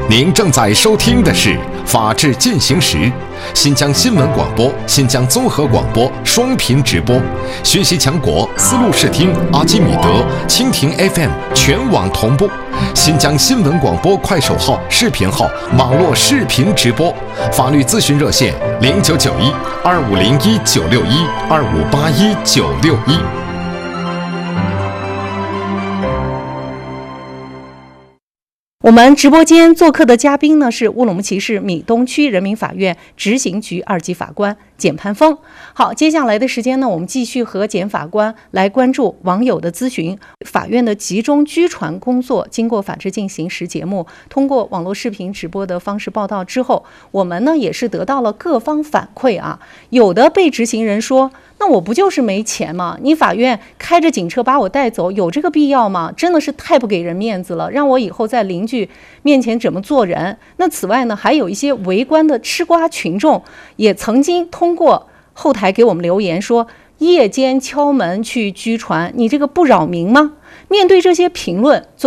您正在收听的是《法治进行时》，新疆新闻广播、新疆综合广播双频直播，学习强国思路视听、阿基米德、蜻蜓 FM 全网同步，新疆新闻广播快手号、视频号网络视频直播，法律咨询热线0991-2501-961-2581-961。 我们直播间做客的嘉宾呢是乌鲁木齐市米东区人民法院执行局2级法官简潘峰。好，接下来的时间呢，我们继续和简法官来关注网友的咨询。法院的集中拘传工作经过《法治进行时》节目通过网络视频直播的方式报道之后，我们呢也是得到了各方反馈啊。有的被执行人说，那我不就是没钱吗？你法院开着警车把我带走，有这个必要吗？真的是太不给人面子了，让我以后在邻居面前怎么做人。那此外呢，还有一些围观的吃瓜群众也曾经通过后台给我们留言说，夜间敲门去拘传，你这个不扰民吗？面对这些评论，